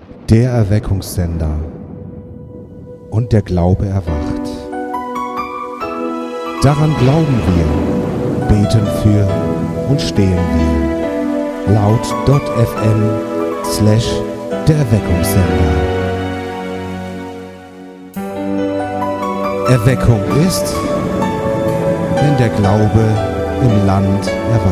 der Erweckungssender. Und der Glaube erwacht. Daran glauben wir, beten für und stehen wir. Laut.fm/der Erweckungssender. Erweckung ist, wenn der Glaube im Land erwacht.